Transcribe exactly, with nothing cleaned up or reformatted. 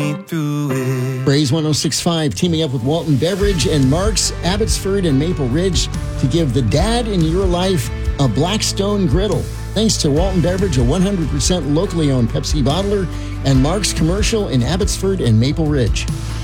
me through it. Praise one oh six point five teaming up with Walton Beverage and Mark's, Abbotsford, and Maple Ridge to give the dad in your life a Blackstone griddle. Thanks to Walton Beverage, a one hundred percent locally owned Pepsi bottler, and Mark's Commercial in Abbotsford and Maple Ridge.